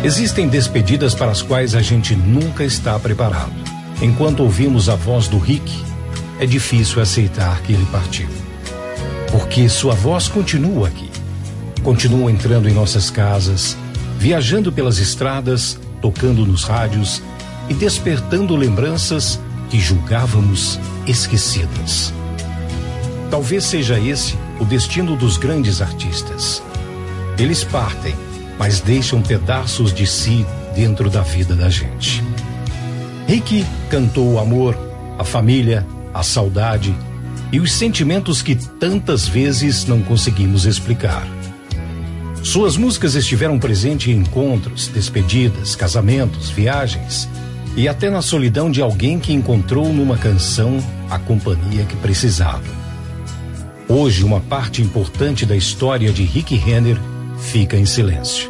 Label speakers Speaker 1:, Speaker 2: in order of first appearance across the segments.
Speaker 1: Existem despedidas para as quais a gente nunca está preparado. Enquanto ouvimos a voz do Rick, é difícil aceitar que ele partiu. Porque sua voz continua aqui. Continua entrando em nossas casas, viajando pelas estradas, tocando nos rádios e despertando lembranças que julgávamos esquecidas. Talvez seja esse o destino dos grandes artistas. Eles partem, mas deixam pedaços de si dentro da vida da gente. Rick cantou o amor, a família, a saudade e os sentimentos que tantas vezes não conseguimos explicar. Suas músicas estiveram presentes em encontros, despedidas, casamentos, viagens e até na solidão de alguém que encontrou numa canção a companhia que precisava. Hoje, uma parte importante da história de Rick Renner fica em silêncio.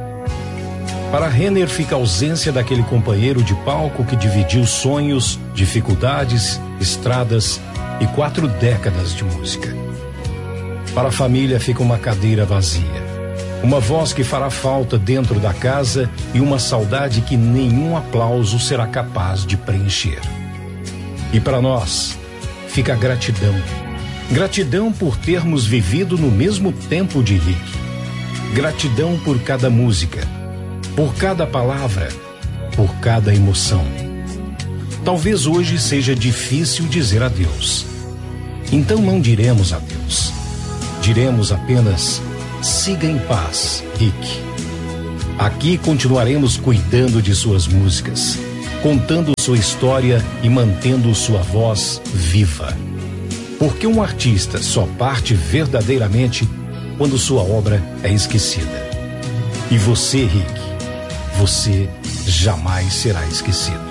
Speaker 1: Para Renner fica a ausência daquele companheiro de palco que dividiu sonhos, dificuldades, estradas e 4 décadas de música. Para a família fica uma cadeira vazia, uma voz que fará falta dentro da casa e uma saudade que nenhum aplauso será capaz de preencher. E para nós fica a gratidão. Gratidão por termos vivido no mesmo tempo de Rick. Gratidão por cada música, por cada palavra, por cada emoção. Talvez hoje seja difícil dizer adeus. Então não diremos adeus. Diremos apenas: siga em paz, Rick. Aqui continuaremos cuidando de suas músicas, contando sua história e mantendo sua voz viva. Porque um artista só parte verdadeiramente quando sua obra é esquecida. E você, Rick, você jamais será esquecido.